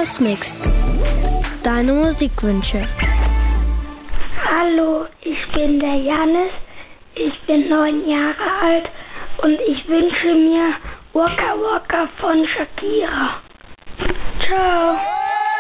Hausmix. Deine Musikwünsche. Hallo, ich bin der Janis. Ich bin 9 Jahre alt und ich wünsche mir Waka Waka von Shakira. Ciao.